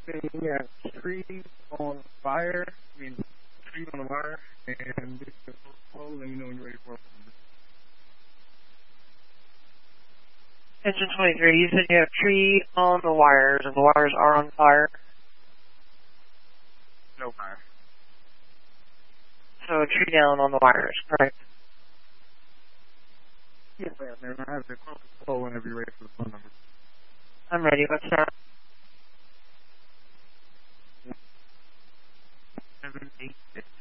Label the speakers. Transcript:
Speaker 1: Seeing a tree on fire, tree on the wire, and this is close, let me know when you're ready for it.
Speaker 2: Engine 23, you said you have a tree on the wires, and the wires are on fire?
Speaker 1: No fire.
Speaker 2: So a tree down on the wires, correct?
Speaker 1: Yes, ma'am. I have the closest call whenever you're ready for the phone number.
Speaker 2: I'm ready. What's that?
Speaker 1: 786.